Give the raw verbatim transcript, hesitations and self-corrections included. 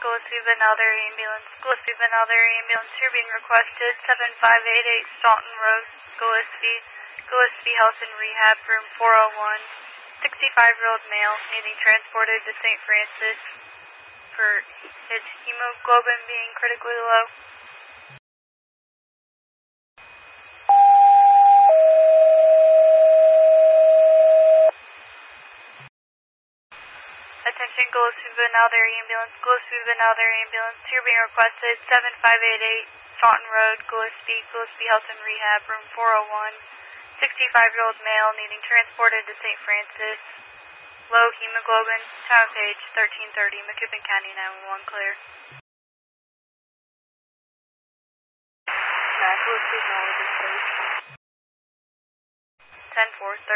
Gillespie Benalder Ambulance. Gillespie Benalder Ambulance, you're being requested. seven five eight eight Staunton Road, Gillespie. Gillespie Health and Rehab, room four oh one. sixty-five-year-old male needing transported to Saint Francis for his hemoglobin being critically low. Attention Gillespie Benalder Ambulance. Gillespie Benalder Ambulance, you're being requested. seven five eight eight Staunton Road, Gillespie. Gillespie Health and Rehab, room four oh one. sixty-five-year-old male needing transported to Saint Francis. Low hemoglobin, time of page thirteen thirty, Macoupin County nine one one, clear. ten four.